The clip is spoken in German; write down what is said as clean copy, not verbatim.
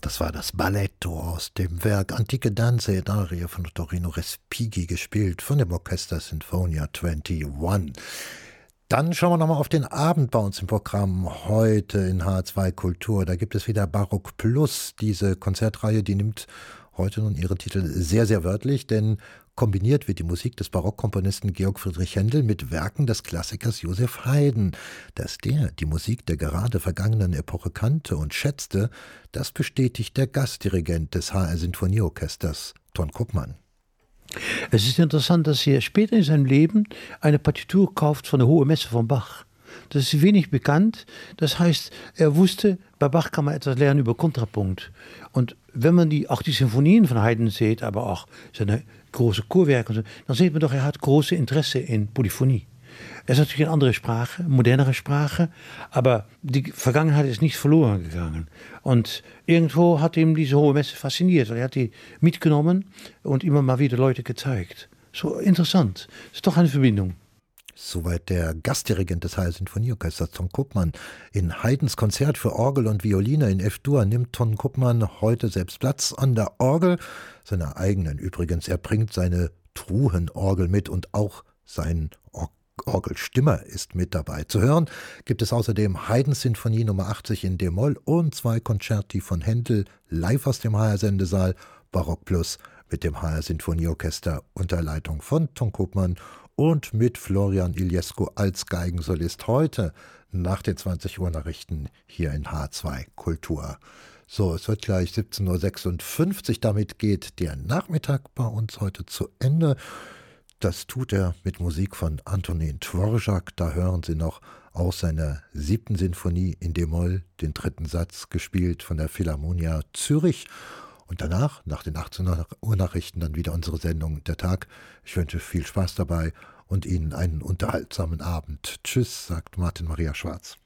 Das war das Balletto aus dem Werk Antiche Danze ed Arie von Vittorino Respighi, gespielt von dem Orchester Sinfonia 21. Dann schauen wir nochmal auf den Abend bei uns im Programm heute in H2 Kultur. Da gibt es wieder Barock Plus. Diese Konzertreihe, die nimmt heute nun ihren Titel sehr, sehr wörtlich, denn kombiniert wird die Musik des Barockkomponisten Georg Friedrich Händel mit Werken des Klassikers Joseph Haydn. Dass der die Musik der gerade vergangenen Epoche kannte und schätzte, das bestätigt der Gastdirigent des HR Sinfonieorchesters, Ton Koopman. Es ist interessant, dass er später in seinem Leben eine Partitur kauft von der Hohe Messe von Bach. Das ist wenig bekannt. Das heißt, er wusste, bei Bach kann man etwas lernen über Kontrapunkt. Und wenn man auch die Sinfonien von Haydn sieht, aber auch seine große Chorwerke, und so, dann sieht man doch, er hat große Interesse in Polyphonie. Es ist natürlich eine andere Sprache, modernere Sprache, aber die Vergangenheit ist nicht verloren gegangen. Und irgendwo hat ihm diese Hohe Messe fasziniert, weil er hat die mitgenommen und immer mal wieder Leute gezeigt. So interessant. Das ist doch eine Verbindung. Soweit der Gastdirigent des HR Sinfonieorchesters, Ton Koopman. In Haydns Konzert für Orgel und Violine in F-Dur nimmt Ton Koopman heute selbst Platz an der Orgel, seiner eigenen übrigens. Er bringt seine Truhenorgel mit und auch sein Orgelstimmer ist mit dabei. Zu hören gibt es außerdem Haydns Sinfonie Nummer 80 in D-Moll und 2 Concerti von Händel live aus dem HR-Sendesaal, Barock Plus mit dem HR Sinfonieorchester unter Leitung von Ton Koopman und mit Florian Iliescu als Geigensolist heute nach den 20 Uhr Nachrichten hier in H2 Kultur. So, es wird gleich 17.56 Uhr, damit geht der Nachmittag bei uns heute zu Ende. Das tut er mit Musik von Antonin Dvorak. Da hören Sie noch aus seiner 7. Sinfonie in D-Moll den 3. Satz, gespielt von der Philharmonia Zürich. Und danach, nach den 18 Uhr Nachrichten, dann wieder unsere Sendung Der Tag. Ich wünsche viel Spaß dabei und Ihnen einen unterhaltsamen Abend. Tschüss, sagt Martin Maria Schwarz.